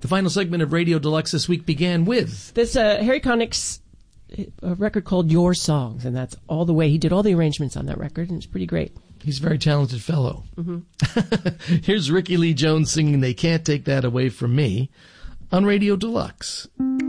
The final segment of Radio Deluxe this week began with this Harry Connick's record called Your Songs, and that's all the way. He did all the arrangements on that record, and it's pretty great. He's a very talented fellow. Mm-hmm. Here's Ricky Lee Jones singing They Can't Take That Away From Me on Radio Deluxe.